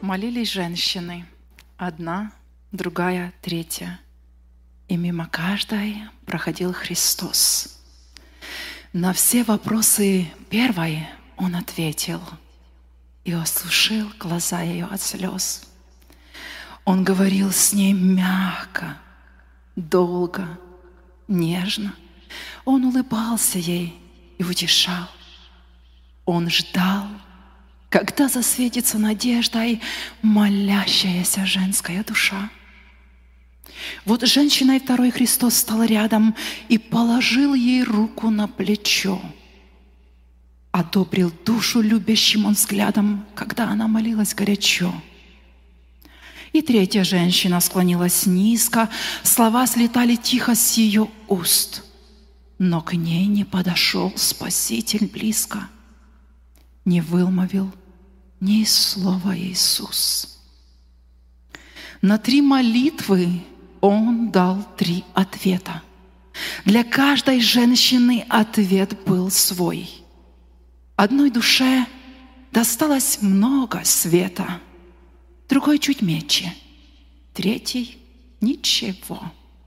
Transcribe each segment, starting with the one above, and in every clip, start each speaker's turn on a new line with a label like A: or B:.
A: Молились женщины, одна, другая, третья, и мимо каждой проходил Христос. На все вопросы первой Он ответил и осушил глаза ее от слез. Он говорил с ней мягко, долго, нежно. Он улыбался ей и утешал. Он ждал, когда засветится надеждой молящаяся женская душа. Вот женщиной второй Христос стал рядом и положил ей руку на плечо. Одобрил душу любящим Он взглядом, когда она молилась горячо. И третья женщина склонилась низко, слова слетали тихо с ее уст, но к ней не подошел Спаситель близко, не вымолвил ни слова Иисус. На 3 молитвы Он дал 3 ответа. Для каждой женщины ответ был свой. Одной душе досталось много света, другой чуть меньше, третий — ничего.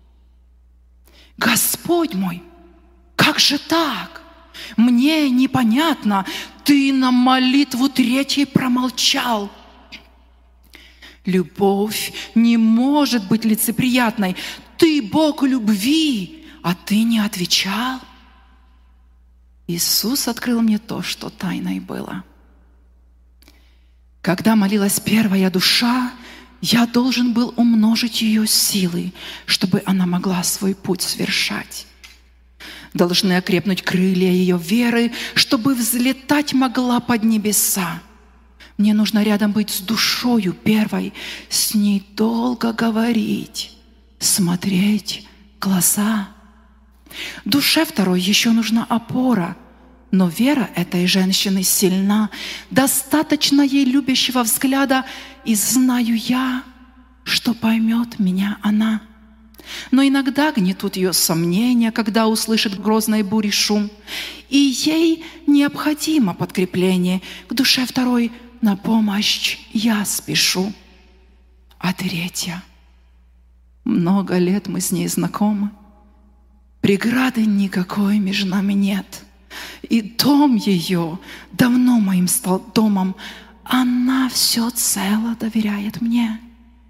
A: «Господь мой, как же так? Мне непонятно, Ты на молитву третьей промолчал». Любовь не может быть лицеприятной. Ты Бог любви, а Ты не отвечал. Иисус открыл мне то, что тайной было. Когда молилась первая душа, я должен был умножить ее силы, чтобы она могла свой путь совершать. Должны окрепнуть крылья ее веры, чтобы взлетать могла под небеса. Мне нужно рядом быть с душою первой, с ней долго говорить, смотреть в глаза. Душе второй еще нужна опора, но вера этой женщины сильна, достаточно ей любящего взгляда, и знаю я, что поймет меня она. Но иногда гнетут ее сомнения, когда услышит грозной бури шум, и ей необходимо подкрепление. К душе второй на помощь я спешу. А третья, много лет мы с ней знакомы, преграды никакой между нами нет. И дом ее давно моим стал домом, она все цело доверяет мне.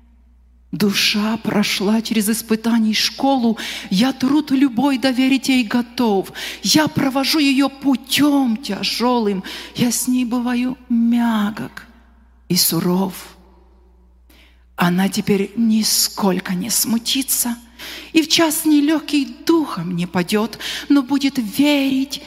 A: Душа прошла через испытаний школу, я труд любой доверить ей готов. Я провожу ее путем тяжелым, я с ней бываю мягок и суров. Она теперь нисколько не смутится, и в час нелегкий духом не падет, но будет верить,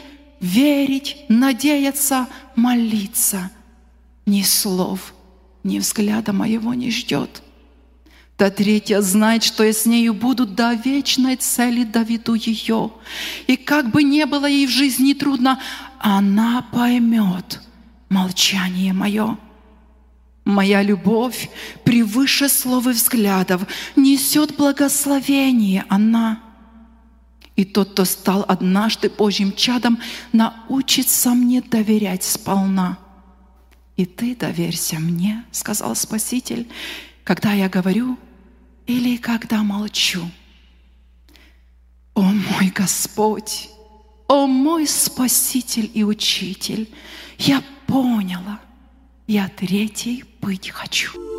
A: надеяться, молиться. Ни слов, ни взгляда моего не ждет. Та третья знает, что я с нею буду до вечной цели доведу ее. И как бы не было ей в жизни трудно, она поймет молчание мое. Моя любовь превыше слов и взглядов несет благословение она. И тот, кто стал однажды Божьим чадом, научится мне доверять сполна. И ты доверься мне, сказал Спаситель, когда я говорю или когда молчу. О мой Господь, о мой Спаситель и Учитель, я поняла, я третий быть хочу.